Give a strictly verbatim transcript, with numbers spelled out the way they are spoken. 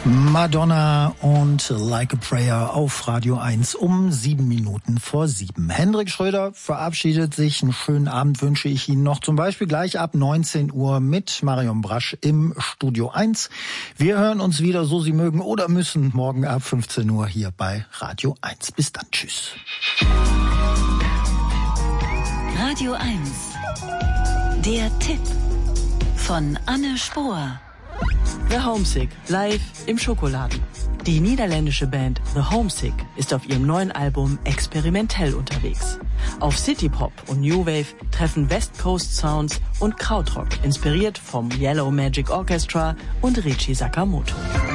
Madonna und Like a Prayer auf Radio eins um sieben Minuten vor sieben. Hendrik Schröder verabschiedet sich. Einen schönen Abend wünsche ich Ihnen noch. Zum Beispiel gleich ab neunzehn Uhr mit Marion Brasch im Studio eins. Wir hören uns wieder, so Sie mögen oder müssen, morgen ab fünfzehn Uhr hier bei Radio eins. Bis dann. Tschüss. Radio eins. Der Tipp von Anne Spohr. The Homesick, live im Schokoladen. Die niederländische Band The Homesick ist auf ihrem neuen Album experimentell unterwegs. Auf Citypop und New Wave treffen West Coast Sounds und Krautrock, inspiriert vom Yellow Magic Orchestra und Richie Sakamoto.